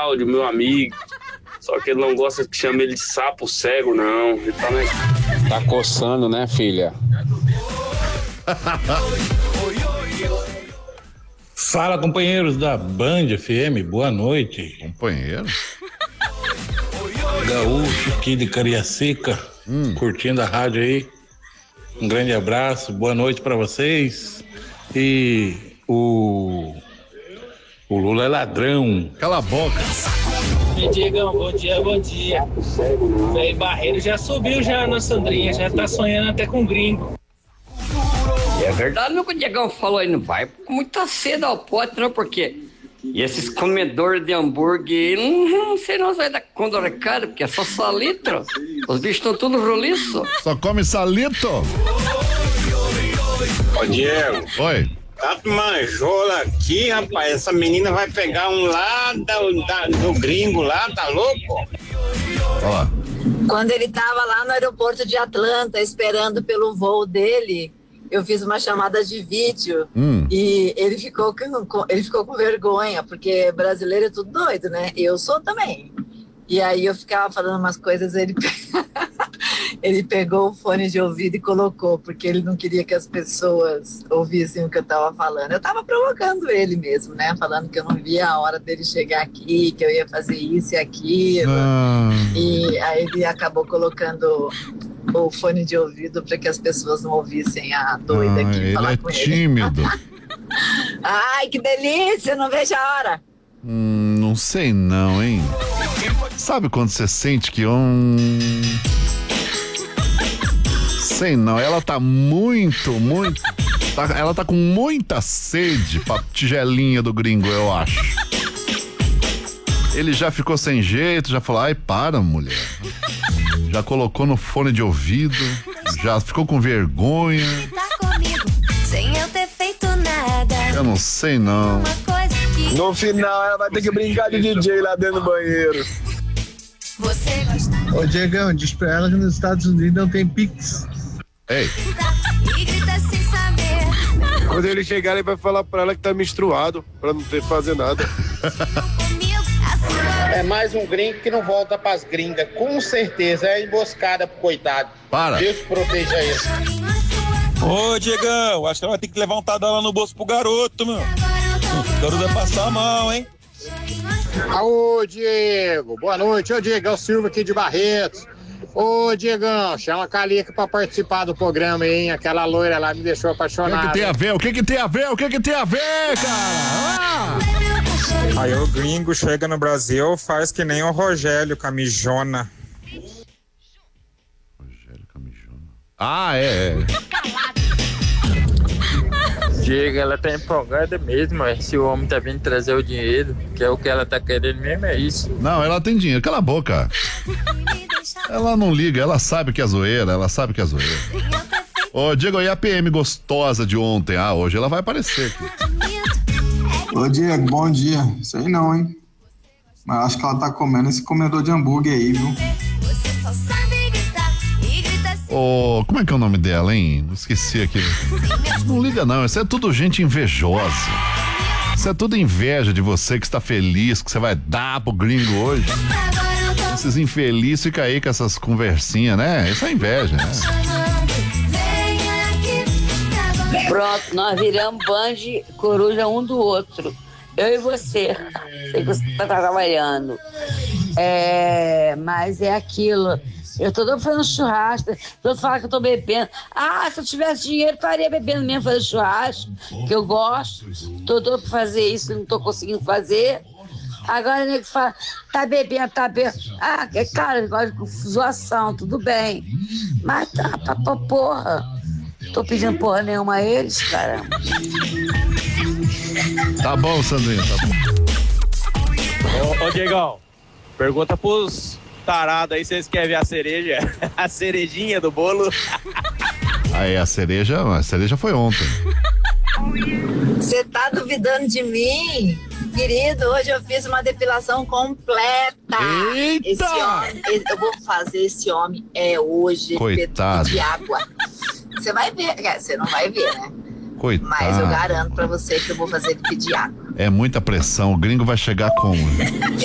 Cláudio, meu amigo. Só que ele não gosta que chame ele de sapo cego, não. Ele tá coçando, né, filha? Fala, companheiros da Band FM, boa noite. Companheiro? Gaúcho aqui de Cariacica, curtindo a rádio aí. Um grande abraço, boa noite pra vocês. E o Lula é ladrão. Cala a boca. Diegão, bom dia. Velho Barreiro já subiu já na Sandrinha, já tá sonhando até com gringo. É verdade o que o Diegão falou aí, não vai com muita sede ao pote, não, porque e esses comedores de hambúrguer, não sei não, vai dar conta do recado, porque é só salitro. Os bichos estão tudo roliço. Só come salito? Ô Diego. Oi. Tá manjola aqui, rapaz. Essa menina vai pegar um lá do gringo lá, tá louco? Ó. Quando ele tava lá no aeroporto de Atlanta, esperando pelo voo dele, eu fiz uma chamada de vídeo e ele ficou com vergonha, porque brasileiro é tudo doido, né? Eu sou também. E aí eu ficava falando umas coisas, ele pegou o fone de ouvido e colocou, porque ele não queria que as pessoas ouvissem o que eu tava falando. Eu tava provocando ele mesmo, né? Falando que eu não via a hora dele chegar aqui, que eu ia fazer isso e aquilo. E aí ele acabou colocando o fone de ouvido para que as pessoas não ouvissem a doida aqui falar com ele. Ele é tímido. Ai, que delícia, não vejo a hora. Não sei não, hein? Sabe quando você sente que sei não, ela tá ela tá com muita sede pra tigelinha do gringo, eu acho. Ele já ficou sem jeito, já falou, ai, para, mulher. Já colocou no fone de ouvido, já ficou com vergonha. Sem eu ter feito nada. Eu não sei não. No final ela vai ter que brincar de DJ lá dentro do banheiro. Você gosta. Ô Diegão, diz pra ela que nos Estados Unidos não tem Pix. Ei. E grita sem saber. Quando ele chegar, ele vai falar pra ela que tá menstruado, pra não ter que fazer nada. É mais um gringo que não volta pras gringas. Com certeza, é emboscada pro coitado. Para. Deus proteja ele. Ô, Diegão, acho que ela vai ter que levar um tadala no bolso pro garoto, meu. O garoto vai passar mal, hein? Ô, Diego, boa noite. Ô, Diegão Silva aqui de Barretos. Ô, Diegão, chama a Calica pra participar do programa, hein? Aquela loira lá me deixou apaixonado. O que tem a ver? O que tem a ver? O que tem a ver, cara? Aí o gringo chega no Brasil, faz que nem o Rogério Camijona. Rogério Camijona. Ah, é. Diego, ela tá empolgada mesmo, se o homem tá vindo trazer o dinheiro, que é o que ela tá querendo mesmo, é isso. Não, ela tem dinheiro, cala a boca. Ela não liga, ela sabe que é zoeira, Ô, Diego, e a PM gostosa de ontem? Ah, hoje ela vai aparecer aqui. Ô, Diego, bom dia. Sei não, hein? Mas acho que ela tá comendo esse comedor de hambúrguer aí, viu? Ô, como é que é o nome dela, hein? Esqueci aqui. Não liga não, isso é tudo gente invejosa. Isso é tudo inveja de você que está feliz, que você vai dar pro gringo hoje. Esses infelizes ficam aí com essas conversinhas, né? Isso é inveja, né? Pronto, nós viramos Band coruja um do outro. Eu e você. Sei que você tá trabalhando. Mas é aquilo. Eu tô fazendo churrasco, todo falar que eu tô bebendo. Ah, se eu tivesse dinheiro, estaria bebendo mesmo, fazendo churrasco, que eu gosto. Tô doido pra fazer isso, não tô conseguindo fazer. Agora o nego fala, tá bebendo. Ah, cara, negócio de zoação, tudo bem. Mas tá porra. Tô pedindo porra nenhuma a eles, caramba. Tá bom, Sandrinho, tá bom. Ô, Diegão, pergunta pros tarados aí se eles querem ver a cereja, a cerejinha do bolo. Aí, a cereja foi ontem. Você tá duvidando de mim? Querido, hoje eu fiz uma depilação completa. Eita! Esse homem, eu vou fazer esse homem hoje. Coitado. De água. Você vai ver, você não vai ver, né? Coitado. Mas eu garanto pra você que eu vou fazer ele pedir água. É muita pressão, o gringo vai chegar como?